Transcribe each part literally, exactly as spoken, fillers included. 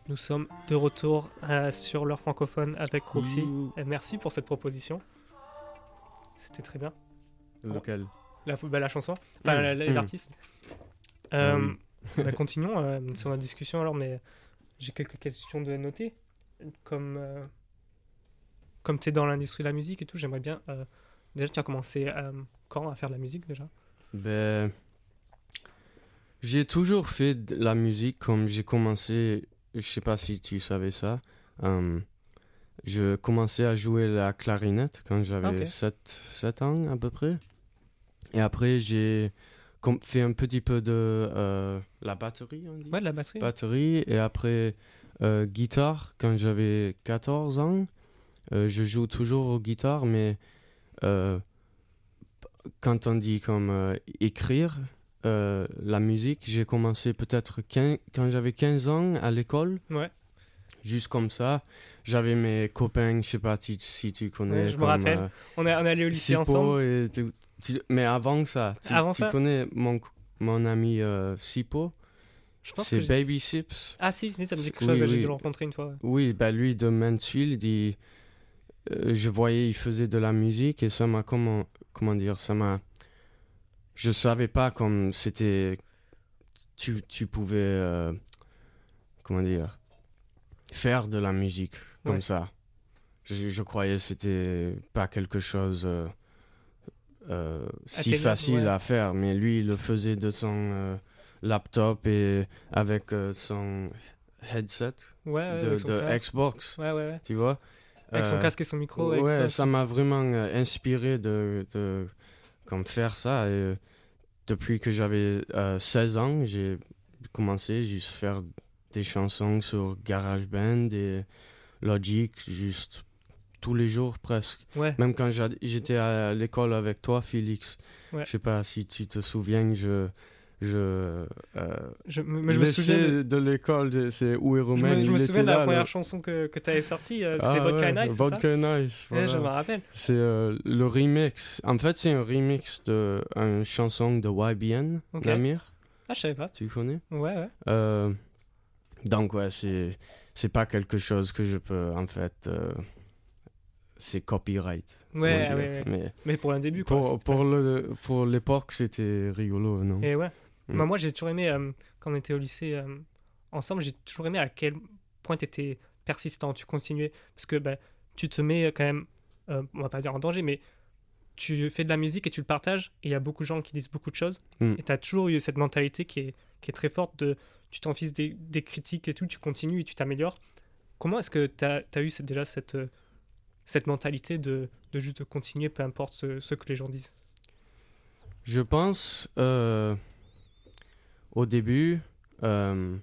Nous sommes de retour euh, sur l'heure francophone avec Roxy. Ouh. Et merci pour cette proposition. C'était très bien. Lequel? La, bah, la chanson, enfin Mmh, la- les mmh. artistes. Ah Euh, oui. bah, continuons euh, sur la discussion alors, mais j'ai quelques questions de noter. Comme, euh, comme tu es dans l'industrie de la musique et tout, j'aimerais bien. euh, déjà, tu as commencé euh, quand à faire de la musique déjà? Ben, j'ai toujours fait de la musique comme j'ai commencé. Je sais pas si tu savais ça. euh, je commençais à jouer la clarinette quand j'avais Ok. sept ans à peu près. Et après, j'ai com- fait un petit peu de euh, la batterie, on dit. Ouais, de la batterie. Batterie. Et après, euh, guitare quand j'avais quatorze ans. Euh, je joue toujours aux guitares, mais euh, quand on dit comme euh, écrire euh, la musique, j'ai commencé peut-être quinze quand j'avais quinze ans à l'école, Ouais, juste comme ça. J'avais mes copains, je sais pas si, si tu connais, ouais, je me comme rappelle. euh, On est, on est allé au lycée Sipo ensemble. et tout- tu- mais avant ça, tu, Avant tu ça, connais mon, mon ami euh, Sipo, je pense c'est que j'ai- Baby Sips. Ah si, si, ça me dit quelque Oui, chose, j'ai oui. dû le rencontrer une fois. Ouais. Oui, bah lui de Mansfield, il, euh, je voyais il faisait de la musique et ça m'a comment comment dire, ça m'a je savais pas comme c'était tu tu pouvais euh, comment dire faire de la musique comme Ouais. ça. Je, je croyais que c'était pas quelque chose euh, euh, si Atteignable, facile ouais. à faire, mais lui il le faisait de son euh, laptop et avec euh, son headset Ouais, ouais, de, avec son de casque. Xbox, Ouais, ouais, ouais. tu vois. Avec son Euh, casque et son micro. Ouais, Xbox. ça m'a vraiment euh, inspiré de, de comme faire ça. Et euh, depuis que j'avais euh, seize ans, j'ai commencé juste faire des chansons sur GarageBand et Logic, juste tous les jours presque. Ouais, Même quand j'a- j'étais à l'école avec toi, Félix, ouais. je sais pas si tu te souviens, je je euh, Je, me- mais je me souviens laissais de, de, l'école, de- c'est où est je Romain, me, je me il souviens était de la là. première le- chanson que, que tu avais sortie. euh, C'était Ah Vodka ouais, Nice, c'est ça? Vodka Nice, Ouais, je me voilà. rappelle. C'est euh, le remix. En fait, c'est un remix de une chanson de Y B N, Ok. Namir. Ah, je savais pas. Tu connais? Ouais, ouais. Euh, donc ouais, c'est c'est pas quelque chose que je peux en fait. euh, c'est copyright. Ouais, on ouais, dirait. ouais. Mais Mais pour un début, quoi. pour c'était pour pas- le pour l'époque, c'était rigolo, non? Et ouais. Mm. Bah, moi, j'ai toujours aimé, euh, quand on était au lycée euh, ensemble, j'ai toujours aimé à quel point tu étais persistant, tu continuais. Parce que bah, tu te mets quand même, euh, on va pas dire en danger, mais tu fais de la musique et tu le partages. Et il y a beaucoup de gens qui disent beaucoup de choses. Mm. Et tu as toujours eu cette mentalité qui est, qui est très forte de tu t'en fiches des, des critiques et tout, tu continues et tu t'améliores. Comment est-ce que tu as eu cette- déjà cette, euh, cette mentalité de, de juste de continuer, peu importe ce, ce que les gens disent? Je pense euh, au début, euh,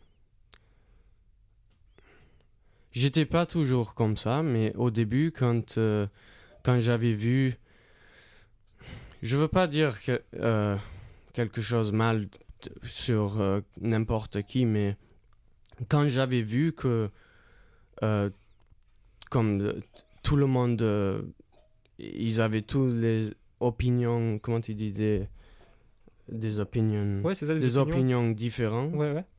j'étais pas toujours comme ça, mais au début, quand euh, quand j'avais vu, je veux pas dire que, euh, quelque chose mal t- sur euh, n'importe qui, mais quand j'avais vu que euh, comme euh, t- tout le monde, euh, ils avaient tous les opinions, comment tu dis, des des opinions, Ouais, c'est ça, des, des opinions. opinions différentes. Ouais, ouais.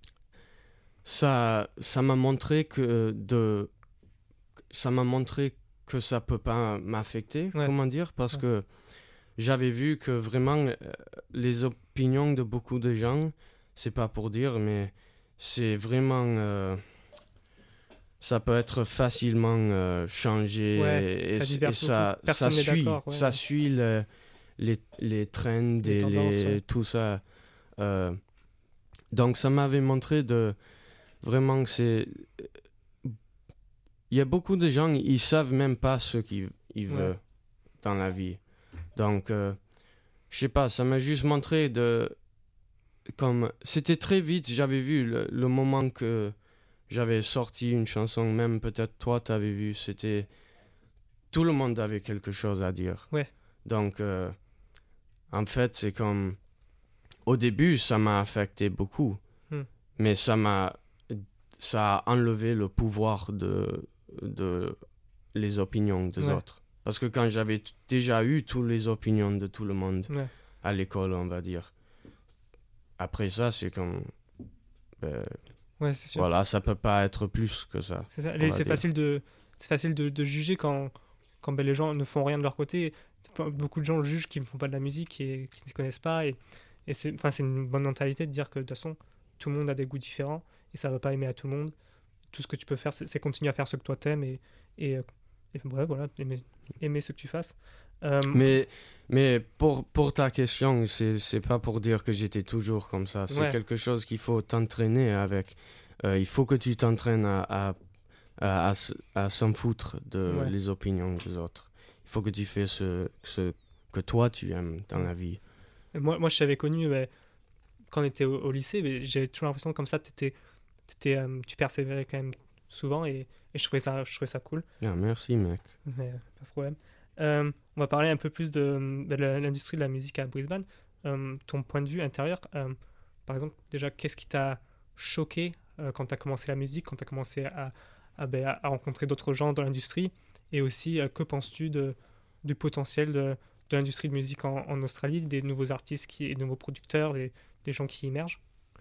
ça ça m'a montré que de ça m'a montré que ça peut pas m'affecter, Ouais. comment dire, parce Ouais. que j'avais vu que vraiment euh, les opinions de beaucoup de gens, c'est pas pour dire, mais c'est vraiment euh, ça peut être facilement euh, changé Ouais, et, ça et diverge ça beaucoup. Personne ça n'est suit d'accord, ouais, ça ouais. suit le- les les trends Les et tendances, les, ouais. tout ça. Euh, donc ça m'avait montré de vraiment que c'est il y a beaucoup de gens, ils savent même pas ce qu'ils ils Ouais. veulent dans la vie. Donc, euh, je sais pas, ça m'a juste montré de... Comme, c'était très vite, j'avais vu le, le moment que j'avais sorti une chanson, même peut-être toi t'avais vu, c'était... Tout le monde avait quelque chose à dire. Ouais. Donc, euh, en fait, c'est comme... Au début, ça m'a affecté beaucoup. Hmm. Mais ça m'a... Ça a enlevé le pouvoir de... de les opinions des Ouais. autres. Parce que quand j'avais t- déjà eu toutes les opinions de tout le monde Ouais. à l'école, on va dire, après ça, c'est comme... ben, Ouais, c'est sûr. Voilà, ça peut pas être plus que ça. C'est ça. on Les- va C'est dire. facile de, c'est facile de, de juger quand, quand ben, les gens ne font rien de leur côté. Beaucoup de gens jugent qui ne font pas de la musique et qui ne se connaissent pas. Et, et c'est, enfin, c'est une bonne mentalité de dire que de toute façon, tout le monde a des goûts différents et ça ne va pas aimer à tout le monde. Tout ce que tu peux faire, c'est, c'est continuer à faire ce que toi t'aimes et, et, euh, et ouais, voilà, aimer, aimer ce que tu fasses. Euh, Mais, mais pour, pour ta question, c'est, c'est pas pour dire que j'étais toujours comme ça. C'est Ouais. quelque chose qu'il faut t'entraîner avec. Euh, il faut que tu t'entraînes à, à, à, à, s- à s'en foutre de Ouais. les opinions des autres. Il faut que tu fais ce, ce que toi tu aimes dans Ouais. la vie. moi, moi, je t'avais connu ben, quand on était au, au lycée, mais j'ai toujours l'impression que comme ça, t'étais, t'étais, euh, tu persévérais quand même souvent et, et je, trouvais ça, je trouvais ça cool. Ah, merci, mec. Mais euh, pas de problème. Euh, on va parler un peu plus de, de la- l'industrie de la musique à Brisbane. Euh, ton point de vue intérieur, euh, par exemple, déjà, qu'est-ce qui t'a choqué euh, quand tu as commencé la musique, quand tu as commencé à, à, ben, à- à rencontrer d'autres gens dans l'industrie? Et aussi, euh, que penses-tu de, du potentiel de, de l'industrie de musique en, en Australie, des nouveaux artistes, qui, des nouveaux producteurs, des, des gens qui émergent?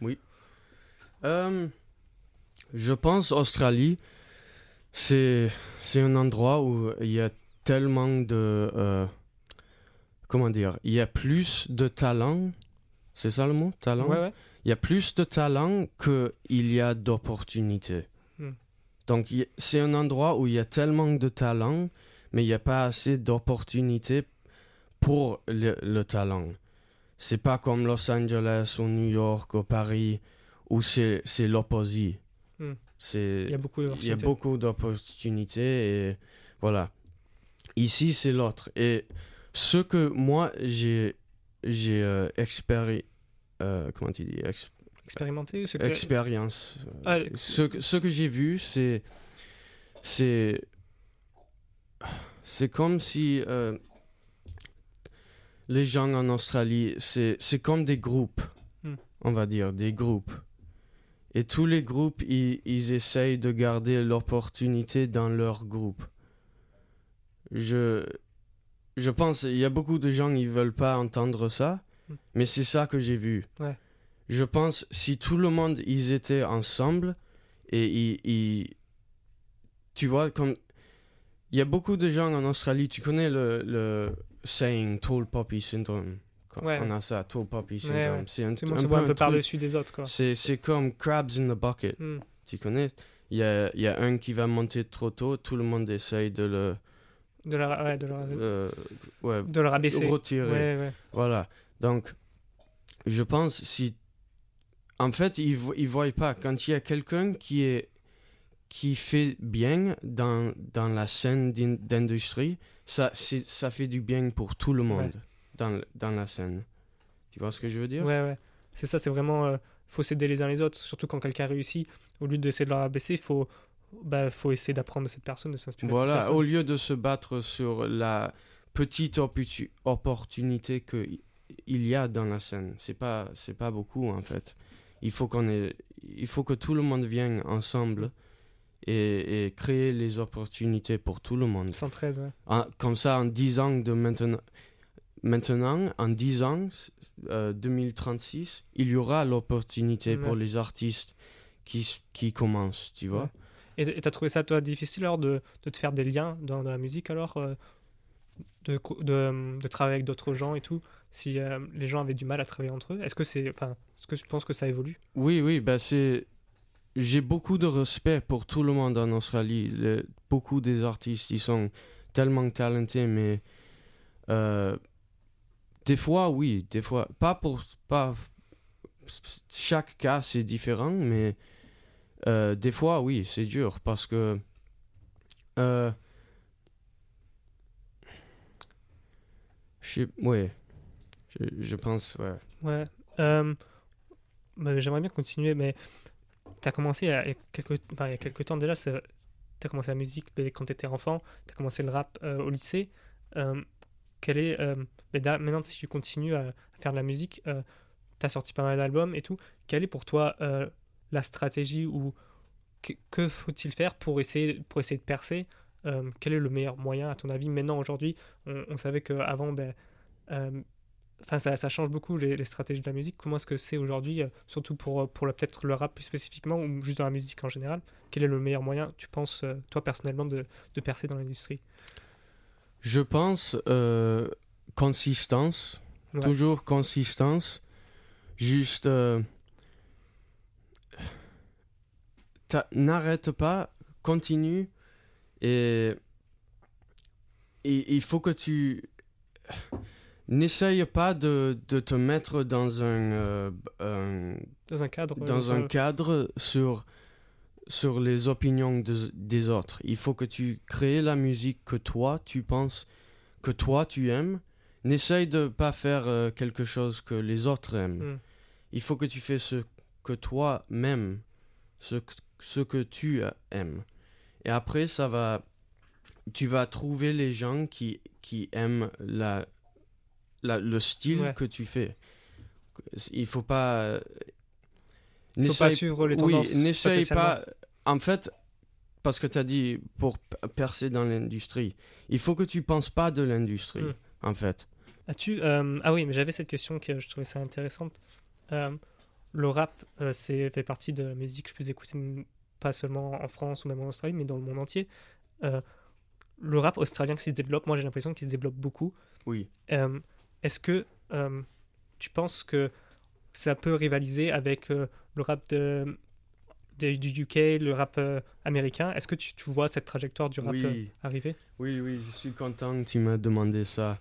Euh, je pense Australie, c'est, c'est un endroit où il y a tellement de... euh, comment dire? Il y a plus de talent. C'est ça le mot? Talent? Ouais, ouais. Il y a plus de talent qu'il y a d'opportunités. Hmm. Donc, il y- c'est un endroit où il y a tellement de talent, mais il n'y a pas assez d'opportunités pour le, le talent. C'est pas comme Los Angeles ou New York ou Paris où c'est, c'est l'opposé. Hmm. C'est, Il y a beaucoup il y a d'opportunités. beaucoup d'opportunités et voilà. Ici, c'est l'autre. Et ce que moi, j'ai, j'ai euh, expéri... euh, comment tu dis? Ex- Expérimenté ce que- expérience. Ah, Ce, que- ce que j'ai vu, c'est... C'est... C'est comme si... euh, les gens en Australie, c'est, c'est comme des groupes. Hmm. On va dire, des groupes. Et tous les groupes, ils, ils essayent de garder l'opportunité dans leur groupe. Je... Je pense, il y a beaucoup de gens qui veulent pas entendre ça, Hmm. mais c'est ça que j'ai vu. Ouais. Je pense, si tout le monde, ils étaient ensemble, et ils... ils- tu vois, comme... Il y a beaucoup de gens en Australie, tu connais le, le saying Tall Poppy Syndrome. Quand Ouais. On a ça, Tall Poppy Ouais, Syndrome. ouais. C'est un, Tout le monde un se peu voit un peu truc- par-dessus des autres, quoi. C'est, c'est comme Crabs in the Bucket. Hmm. Tu connais? Il y a, il y a un qui va monter trop tôt, tout le monde essaye de le... De le, ouais, de le, euh, ouais, de le rabaisser. retirer. Ouais, ouais. Voilà. Donc, je pense si... En fait, ils vo- ils voient pas. Quand il y a quelqu'un qui est qui fait bien dans, dans la scène d'in- d'industrie, ça, c'est, ça fait du bien pour tout le monde Ouais. dans, dans la scène. Tu vois ce que je veux dire? Ouais, ouais. C'est ça, c'est vraiment. euh, faut s'aider les uns les autres. Surtout quand quelqu'un réussit, au lieu d'essayer de le rabaisser, il faut, bah, faut essayer d'apprendre de cette personne, de s'inspirer de cette Voilà, personne. au lieu de se battre sur la petite opportu- opportunité qu'il y a dans la scène. C'est pas, c'est pas beaucoup en fait. Il faut, qu'on ait, il faut que tout le monde vienne ensemble et, et créer les opportunités pour tout le monde. S'entraide, ouais. En- comme ça, en dix ans de maintenant, maintenant en dix ans, euh, deux mille trente-six, il y aura l'opportunité Ouais. pour les artistes qui, s- qui commencent, tu vois. Ouais. Et t'as trouvé ça, toi, difficile alors de, de te faire des liens dans, dans la musique alors euh, de, co- de, de travailler avec d'autres gens et tout si euh, les gens avaient du mal à travailler entre eux? Est-ce que c'est, enfin, est-ce que tu penses que ça évolue? Oui, oui, bah c'est... J'ai beaucoup de respect pour tout le monde en Australie. Le- Beaucoup des artistes, ils sont tellement talentés, mais euh, des fois, oui, des fois, pas pour... Pas, chaque cas, c'est différent, mais euh, des fois, oui, c'est dur parce que... Euh, je sais- ouais, je, je pense, ouais. Ouais. Euh, bah, j'aimerais bien continuer, mais tu as commencé il y a il y a quelques, enfin, il y a quelques temps déjà, tu as commencé la musique bah, quand tu étais enfant, tu as commencé le rap euh, au lycée. Euh, quel est, euh, bah, da- maintenant, si tu continues à, à faire de la musique, tu as sorti pas mal d'albums et tout, quelle est pour toi euh, la stratégie ou que, que faut-il faire pour essayer, pour essayer de percer? Euh, quel est le meilleur moyen à ton avis maintenant, aujourd'hui? On, on savait qu'avant, ben, euh, enfin, ça, ça change beaucoup les, les stratégies de la musique. Comment est-ce que c'est aujourd'hui, euh, surtout pour, pour le- peut-être le rap plus spécifiquement, ou juste dans la musique en général? Quel est le meilleur moyen, tu penses, euh, toi personnellement, de, de percer dans l'industrie? Je pense euh, consistance, Ouais. toujours consistance, juste euh, t'as- n'arrête pas, continue et, et il faut que tu n'essaye pas de, de te mettre dans un, euh, un- Dans un cadre. euh, dans un euh, cadre sur sur les opinions de- des autres. Il faut que tu crées la musique que toi tu penses que toi tu aimes. N'essaye de pas faire euh, quelque chose que les autres aiment. hmm. Il faut que tu fais ce que toi m'aimes, ce, que- ce que tu euh, aimes. Et après, ça va, tu vas trouver les gens qui, qui aiment la, la, le style Ouais. que tu fais. Il faut pas. euh, Faut pas n'essaye- suivre les oui, tendances. n'essaye spécialement. pas. En fait, parce que tu as dit pour p- percer dans l'industrie, il faut que tu penses pas de l'industrie, Mm. en fait. As-tu, euh, ah oui, mais j'avais cette question que je trouvais ça intéressante. Euh, le rap, euh, c'est fait partie de la musique que je peux écouter, m- pas seulement en France ou même en Australie, mais dans le monde entier. Euh, le rap australien qui se développe, moi j'ai l'impression qu'il se développe beaucoup. Oui. Euh, Est-ce que euh, tu penses que ça peut rivaliser avec euh, le rap de, de- du U K, le rap euh, américain? Est-ce que tu, tu vois cette trajectoire du rap Oui. euh, arriver? Oui, oui, je suis content que tu m'as demandé ça.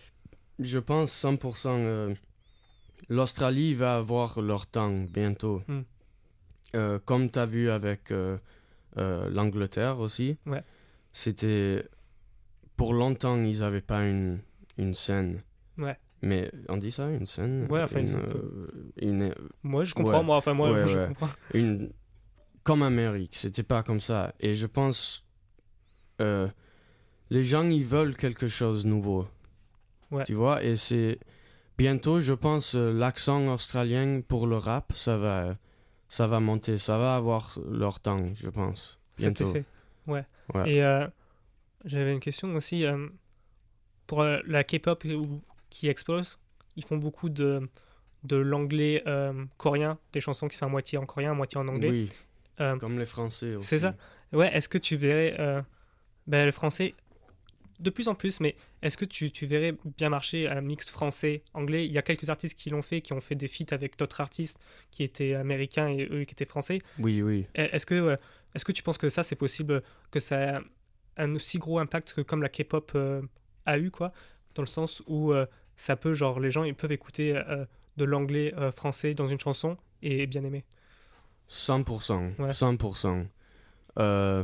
Je pense cent pour cent euh, l'Australie va avoir leur temps bientôt. Mm. Euh, comme tu as vu avec euh, euh, l'Angleterre aussi. Ouais. C'était... Pour longtemps, ils n'avaient pas une, une scène. Ouais. Mais on dit ça, une scène Ouais, enfin, une, ils ont euh, une, Moi je comprends, Ouais. moi, enfin moi, Ouais, moi, je ouais. comprends. une comme Amérique, c'était pas comme ça. Et je pense euh, les gens ils veulent quelque chose de nouveau. Ouais. Tu vois, et c'est bientôt, je pense, euh, l'accent australien pour le rap, ça va, ça va monter, ça va avoir leur temps, je pense. Cet Bientôt. effet. Ouais. Ouais. Et euh, j'avais une question aussi. euh, pour euh, la K-pop ou- qui explose, ils font beaucoup de, de l'anglais euh, coréen, des chansons qui sont à moitié en coréen, à moitié en anglais. Oui, Euh, comme les Français aussi. c'est ça. Ouais, est-ce que tu verrais euh, ben, le français de plus en plus, mais est-ce que tu, tu verrais bien marcher un mix français-anglais? Il y a quelques artistes qui l'ont fait, qui ont fait des feats avec d'autres artistes qui étaient américains et eux qui étaient français. Oui, oui. E- Est-ce que, euh, est-ce que tu penses que ça, c'est possible, que ça a un aussi gros impact que comme la K-pop euh, a eu, quoi, dans le sens où euh, ça peut, genre, les gens, ils peuvent écouter euh, de l'anglais euh, français dans une chanson et bien aimer. cent pour cent. Ouais. cent pour cent. Euh,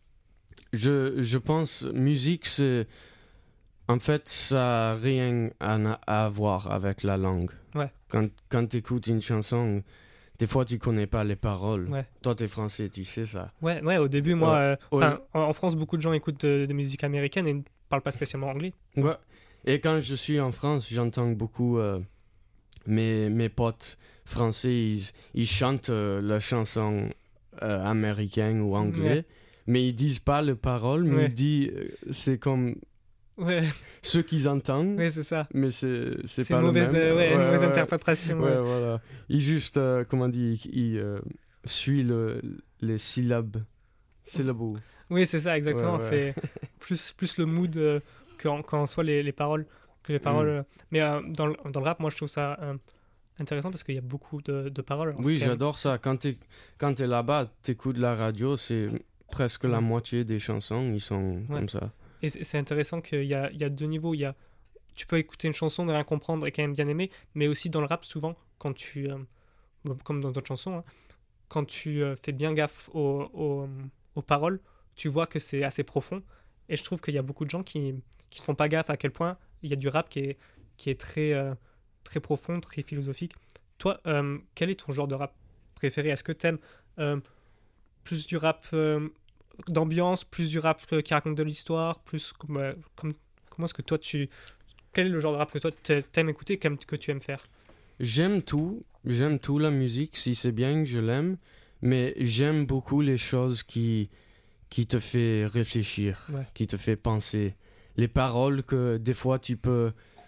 je, je pense, musique, c'est... En fait, ça n'a rien à, na- à voir avec la langue. Ouais. Quand, quand tu écoutes une chanson, des fois, tu connais pas les paroles. Ouais. Toi, tu es français, tu sais ça. Ouais, ouais, au début, moi, Ouais. euh, Ouais. enfin, en, en France, beaucoup de gens écoutent de, de musique américaine et ne parlent pas spécialement anglais. Ouais. Et quand je suis en France, j'entends beaucoup euh, mes, mes potes français, ils, ils chantent euh, la chanson euh, américaine ou anglais, Ouais. mais ils disent pas les paroles, mais Ouais. ils disent, euh, c'est comme Ouais, ce qu'ils entendent, ouais, c'est ça. mais c'est, c'est C'est pas une le mauvaise, même. euh, ouais, une mauvaise ouais. interprétation. Ouais, ouais. voilà. Il juste, euh, comment dire, il euh, suit le, les syllabes. Syllabes. Oui, c'est ça, exactement. Ouais, ouais. C'est plus, plus le mood euh, qu'en qu'en soit les, les paroles. Que les paroles Mm. euh, Mais euh, dans, le, dans le rap, moi, je trouve ça euh, intéressant parce qu'il y a beaucoup de, de paroles. Alors, Oui, c'est quand même- j'adore ça. Quand t'es, quand t'es là-bas, t'écoutes la radio, c'est presque la Mm. moitié des chansons, ils sont Ouais. comme ça. Et c'est c'est intéressant qu'il y a, il y a deux niveaux. Il y a, tu peux écouter une chanson, ne rien comprendre et quand même bien aimer, mais aussi dans le rap, souvent, quand tu, euh, bon, comme dans d'autres chansons, hein, quand tu euh, fais bien gaffe aux, aux, aux paroles, tu vois que c'est assez profond. Et je trouve qu'il y a beaucoup de gens qui qui ne font pas gaffe à quel point il y a du rap qui est, qui est très, euh, très profond, très philosophique. Toi, euh, quel est ton genre de rap préféré? Est-ce que tu aimes plus du rap euh, d'ambiance, plus du rap euh, qui raconte de l'histoire, plus comme, euh, comme- comment est-ce que toi tu quel est le genre de rap que toi t'a- t'aimes écouter, qu'aimes- que tu aimes faire? J'aime tout, j'aime tout la musique, si c'est bien, je l'aime, mais j'aime beaucoup les choses qui, qui te fait réfléchir, Ouais. qui te fait penser. Les paroles que des fois tu peux,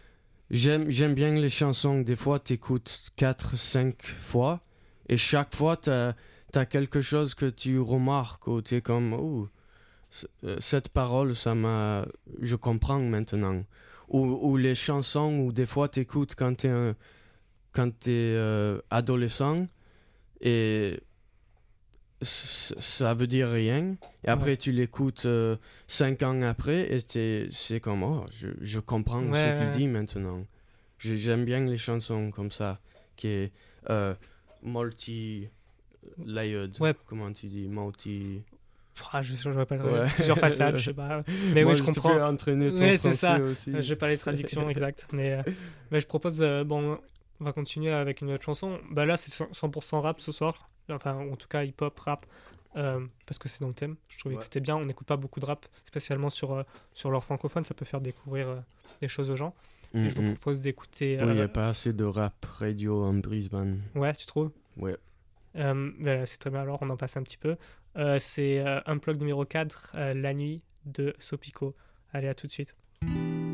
j'aime, j'aime bien les chansons. Des fois, t'écoutes quatre cinq fois. Et chaque fois, t'as, t'as quelque chose que tu remarques. Ou t'es comme, oh, cette parole, ça m'a... Je comprends maintenant. Ou, ou les chansons où des fois, t'écoutes quand t'es, un, quand t'es euh, adolescent. Et... ça veut dire rien et après ouais. tu l'écoutes euh, cinq ans après et t'es, c'est comme oh je, je comprends ouais, ce qu'il ouais. dit maintenant. Je, j'aime bien les chansons comme ça qui est euh, multi layered ouais. comment tu dis multi ah, je ne vais pas le ouais. plusieurs façades je sais pas mais moi, oui je, je comprends te fais entraîner ton ouais, français c'est ça. Aussi je vais pas les traductions exactes mais, euh, mais je propose euh, bon on va continuer avec une autre chanson. Bah là c'est cent pour cent rap ce soir. Enfin, en tout cas, hip-hop, rap, euh, parce que c'est dans le thème. Je trouvais ouais. que c'était bien. On n'écoute pas beaucoup de rap, spécialement sur, euh, sur leur francophone. Ça peut faire découvrir euh, des choses aux gens. Mm-hmm. Et je vous propose d'écouter... Euh, oui, il n'y a pas assez de rap radio en Brisbane. Ouais, tu trouves ? Ouais. Euh, bah, c'est très bien, alors on en passe un petit peu. Euh, c'est euh, Unplugged numéro quatre, euh, La Nuit de Sopico. Allez, à tout de suite.